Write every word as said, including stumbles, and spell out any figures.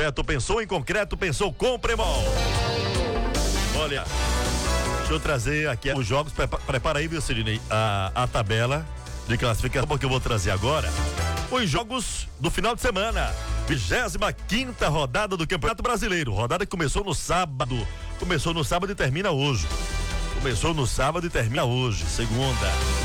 concreto, pensou em concreto, pensou com Premol. Olha, deixa eu trazer aqui os jogos, prepara, prepara aí, viu, Sidney, a, a tabela de classificação, porque eu vou trazer agora os jogos do final de semana, vigésima quinta rodada do Campeonato Brasileiro, rodada que começou no sábado, começou no sábado e termina hoje, começou no sábado e termina hoje, segunda.